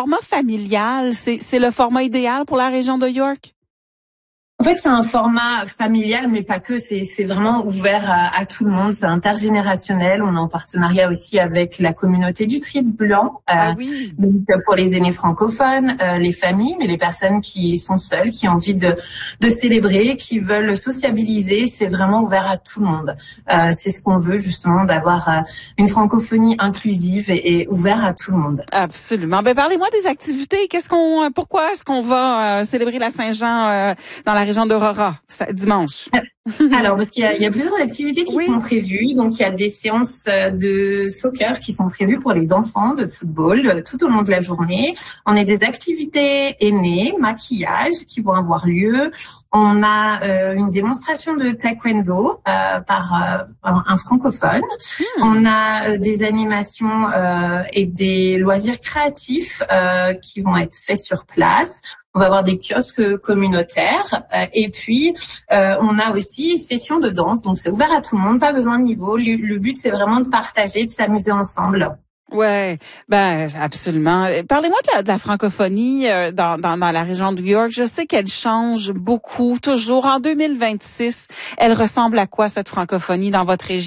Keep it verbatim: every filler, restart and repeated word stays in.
format familial, c'est, c'est le format idéal pour la région de York? En fait, c'est un format familial, mais pas que. C'est, c'est vraiment ouvert à, à tout le monde. C'est intergénérationnel. On est en partenariat aussi avec la communauté du Tri Blanc. Euh, ah oui. Donc, pour les aînés francophones, euh, les familles, mais les personnes qui sont seules, qui ont envie de, de célébrer, qui veulent sociabiliser, c'est vraiment ouvert à tout le monde. Euh, c'est ce qu'on veut, justement, d'avoir euh, une francophonie inclusive et, et ouverte à tout le monde. Absolument. Ben, parlez-moi des activités. Qu'est-ce qu'on, pourquoi est-ce qu'on va euh, célébrer la Saint-Jean euh, dans la région d'Aurora, dimanche? Alors, parce qu'il y a, il y a plusieurs activités qui oui. sont prévues. Donc, il y a des séances de soccer qui sont prévues pour les enfants, de football, tout au long de la journée. On a des activités aînées, maquillage, qui vont avoir lieu. On a euh, une démonstration de taekwondo euh, par euh, un, un francophone. Hmm. On a euh, des animations euh, et des loisirs créatifs euh, qui vont être faits sur place. On va avoir des kiosques communautaires euh, et puis euh, on a aussi session de danse. Donc c'est ouvert à tout le monde, pas besoin de niveau. Le, le but c'est vraiment de partager, de s'amuser ensemble. Ouais, ben absolument. Parlez-moi de la, de la francophonie euh, dans, dans dans la région de New York. Je sais qu'elle change beaucoup, toujours. En deux mille vingt-six, elle ressemble à quoi cette francophonie dans votre région?